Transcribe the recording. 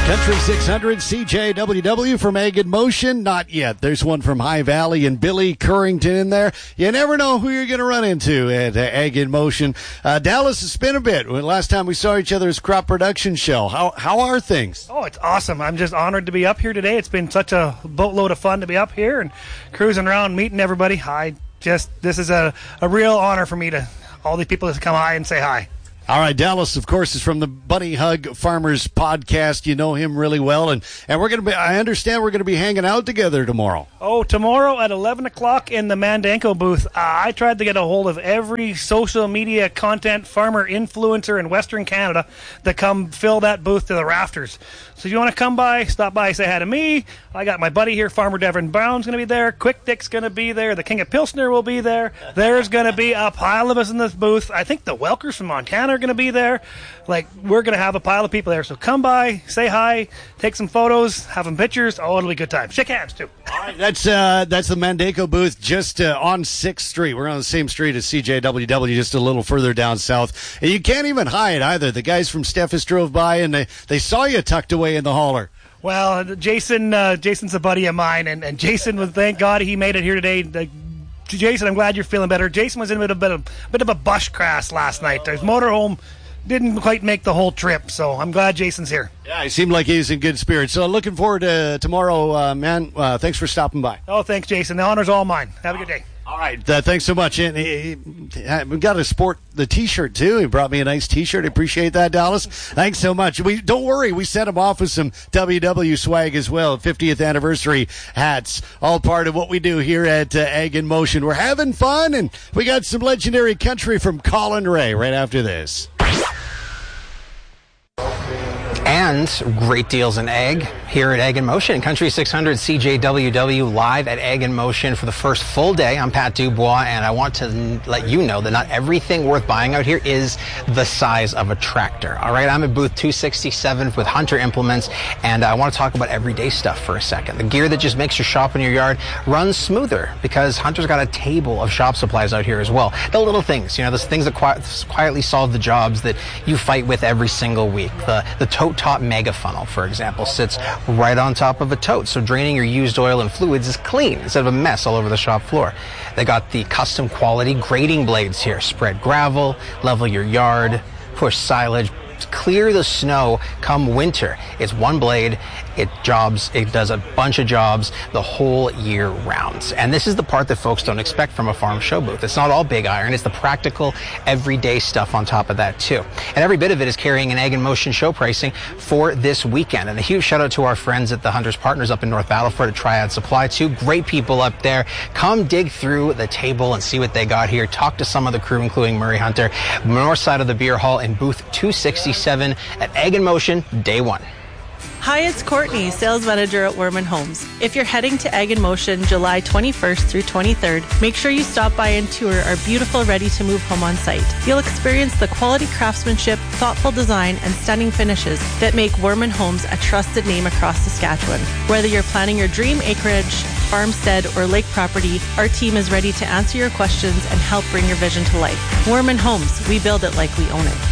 Country 600 CJWW from Ag in Motion. Not yet. There's one from High Valley and Billy Currington in there. You never know who you're going to run into at Ag in Motion. Dallas, it's been a bit. Last time we saw each other was Crop Production Show. How are things? Oh, it's awesome. I'm just honored to be up here today. It's been such a boatload of fun to be up here and cruising around, meeting everybody. This is a real honor for me to all these people to come by and say hi. All right, Dallas, of course, is from the Bunny Hug Farmers podcast. You know him really well, and we're going to be. I understand we're going to be hanging out together tomorrow. Oh, tomorrow at 11 o'clock in the Mandanko booth. I tried to get a hold of every social media content farmer influencer in Western Canada to come fill that booth to the rafters. So if you want to come by, stop by, say hi to me. I got my buddy here, Farmer Devin Brown's going to be there. Quick Dick's going to be there. The King of Pilsner will be there. There's going to be a pile of us in this booth. I think the Welkers from Montana are going to be there. We're going to have a pile of people there. So come by, say hi, take some photos, have some pictures. Oh, it'll be a good time. Shake hands, too. All right, that's the Mandanko booth just on 6th Street. We're on the same street as CJWW, just a little further down south. And you can't even hide either. The guys from Steffes drove by, and they saw you tucked away in the hauler. Well, Jason's a buddy of mine, and Jason was, thank God he made it here today. Jason, I'm glad you're feeling better. Jason was in a bit of a bush crash last night. His motorhome didn't quite make the whole trip, so I'm glad Jason's here. Yeah, he seemed like he's in good spirits. So looking forward to tomorrow, man. Thanks for stopping by. Oh, thanks, Jason. The honor's all mine. Have a good day. All right, thanks so much. And we got to sport the T-shirt too. He brought me a nice T-shirt. I appreciate that, Dallas. Thanks so much. Don't worry, we sent him off with some WW swag as well. 50th anniversary hats, all part of what we do here at Ag in Motion. We're having fun, and we got some legendary country from Colin Ray right after this. And great deals in ag here at Ag in Motion. Country 600 CJWW live at Ag in Motion for the first full day. I'm Pat Dubois, and I want to let you know that not everything worth buying out here is the size of a tractor. All right, I'm at booth 267 with Hunter Implements, and I want to talk about everyday stuff for a second. The gear that just makes your shop in your yard run smoother because Hunter's got a table of shop supplies out here as well. The little things, the things that quietly solve the jobs that you fight with every single week. The tote top mega funnel, for example, sits right on top of a tote, so draining your used oil and fluids is clean instead of a mess all over the shop floor. They got the custom quality grading blades here. Spread gravel, level your yard, push silage, clear the snow come winter. It's one blade. It does a bunch of jobs the whole year round. And this is the part that folks don't expect from a farm show booth. It's not all big iron. It's the practical, everyday stuff on top of that, too. And every bit of it is carrying an Ag in Motion show pricing for this weekend. And a huge shout out to our friends at the Hunters Partners up in North Battleford at Triad Supply, too. Great people up there. Come dig through the table and see what they got here. Talk to some of the crew, including Murray Hunter. North side of the beer hall in booth 267 at Ag in Motion, day one. Hi, it's Courtney, sales manager at Werman Homes. If you're heading to Ag in Motion July 21st through 23rd, make sure you stop by and tour our beautiful ready-to-move home on site. You'll experience the quality craftsmanship, thoughtful design, and stunning finishes that make Werman Homes a trusted name across Saskatchewan. Whether you're planning your dream acreage, farmstead, or lake property, our team is ready to answer your questions and help bring your vision to life. Werman Homes, we build it like we own it.